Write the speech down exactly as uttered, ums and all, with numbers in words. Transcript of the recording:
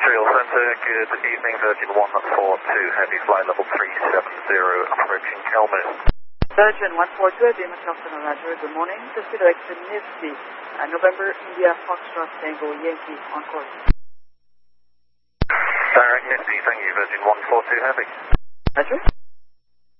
Industrial Centre, good evening, Virgin one four two Heavy, flight level three seven zero, approaching Kelmis. Virgin one four two Heavy, Macalton Roger, good morning. Proceed to exit Nifty, uh, November India Foxtrot Tango Yankee on course. Direct Nifty, thank you, Virgin one four two Heavy. Roger.